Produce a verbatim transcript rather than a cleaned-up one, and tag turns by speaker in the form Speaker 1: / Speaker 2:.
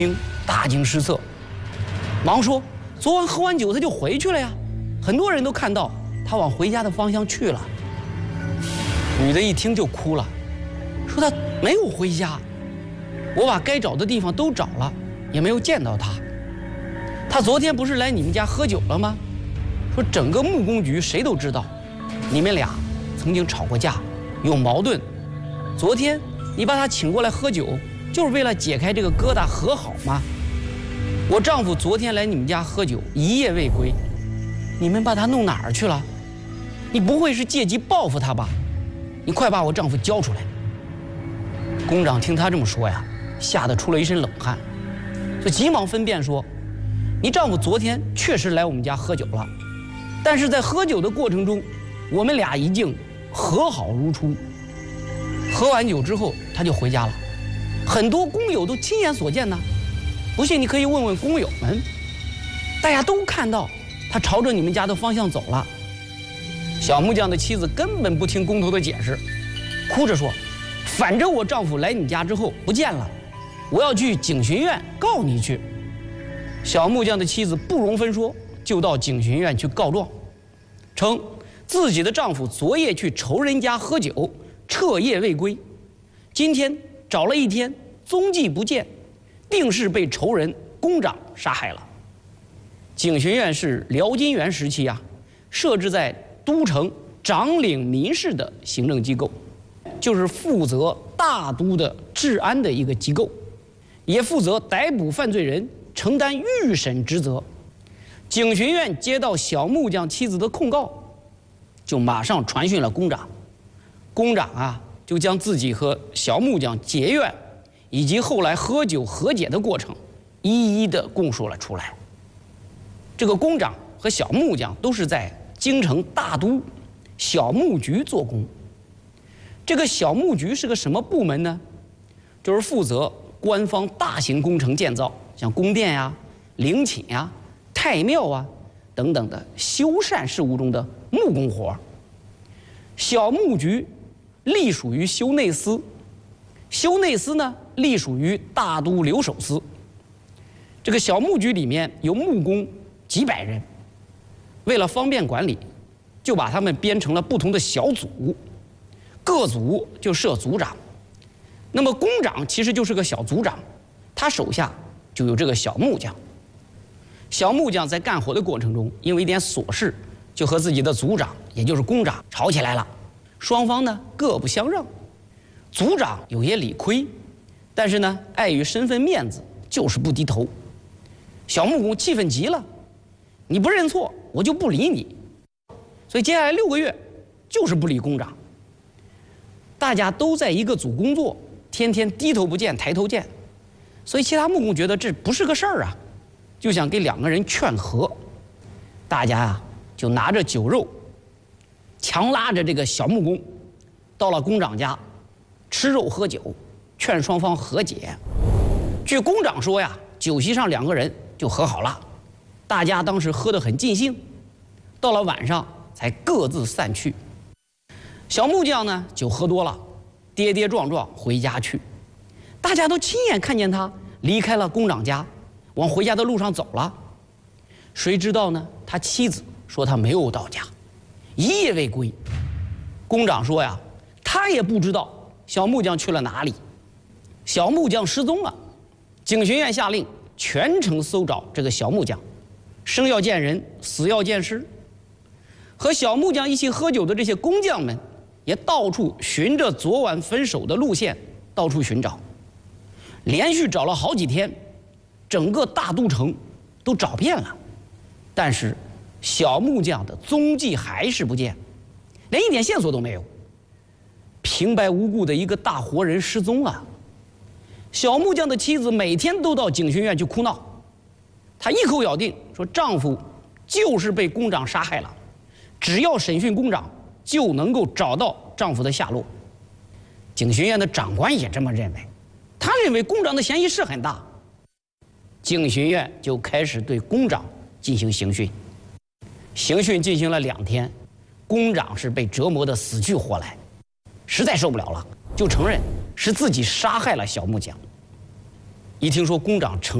Speaker 1: 大惊失色，忙说：“昨晚喝完酒他就回去了呀，很多人都看到他往回家的方向去了。”女的一听就哭了，说他没有回家，我把该找的地方都找了，也没有见到他。他昨天不是来你们家喝酒了吗？说整个木工局谁都知道，你们俩曾经吵过架，有矛盾。昨天你把他请过来喝酒，就是为了解开这个疙瘩和好吗？我丈夫昨天来你们家喝酒，一夜未归，你们把他弄哪儿去了？你不会是借机报复他吧？你快把我丈夫交出来！工长听他这么说呀，吓得出了一身冷汗，就急忙分辨说：“你丈夫昨天确实来我们家喝酒了，但是在喝酒的过程中，我们俩已经和好如初。喝完酒之后，他就回家了，很多工友都亲眼所见呢。不信你可以问问工友们，大家都看到他朝着你们家的方向走了。”小木匠的妻子根本不听工头的解释，哭着说：“反正我丈夫来你家之后不见了，我要去警巡院告你去。”小木匠的妻子不容分说，就到警巡院去告状，称自己的丈夫昨夜去仇人家喝酒，彻夜未归，今天找了一天，踪迹不见，定是被仇人工长杀害了。警巡院是辽金元时期啊，设置在都城长岭民事的行政机构，就是负责大都的治安的一个机构，也负责逮捕犯罪人，承担预审职责。警巡院接到小木匠妻子的控告，就马上传讯了工长。工长啊，就将自己和小木匠结怨，以及后来喝酒和解的过程，一一的供述了出来。这个工长和小木匠都是在京城大都小木局做工。这个小木局是个什么部门呢？就是负责官方大型工程建造，像宫殿呀、陵寝呀、太庙啊等等的修缮事务中的木工活。小木局隶属于修内司，修内司呢隶属于大都留守司。这个小木局里面有木工几百人，为了方便管理，就把他们编成了不同的小组，各组就设组长。那么工长其实就是个小组长，他手下就有这个小木匠。小木匠在干活的过程中，因为一点琐事，就和自己的组长，也就是工长吵起来了。双方呢各不相让，组长有些理亏，但是呢碍于身份面子，就是不低头。小木工气愤极了，你不认错，我就不理你。所以接下来六个月就是不理工长。大家都在一个组工作，天天低头不见抬头见，所以其他木工觉得这不是个事儿啊，就想给两个人劝和。大家啊就拿着酒肉，强拉着这个小木工到了工长家吃肉喝酒，劝双方和解。据工长说呀，酒席上两个人就和好了，大家当时喝得很尽兴，到了晚上才各自散去。小木匠呢酒喝多了，跌跌撞撞回家去，大家都亲眼看见他离开了工长家，往回家的路上走了。谁知道呢，他妻子说他没有到家，一夜未归。工长说呀，他也不知道小木匠去了哪里，小木匠失踪了。警巡院下令全城搜找这个小木匠，生要见人，死要见尸。和小木匠一起喝酒的这些工匠们也到处循着昨晚分手的路线到处寻找，连续找了好几天，整个大都城都找遍了，但是小木匠的踪迹还是不见，连一点线索都没有。平白无故的一个大活人失踪了。小木匠的妻子每天都到警巡院去哭闹，她一口咬定说丈夫就是被工长杀害了，只要审讯工长就能够找到丈夫的下落。警巡院的长官也这么认为，他认为工长的嫌疑是很大。警巡院就开始对工长进行刑讯，刑讯进行了两天，工长是被折磨得死去活来，实在受不了了，就承认是自己杀害了小木匠。 一听说工长承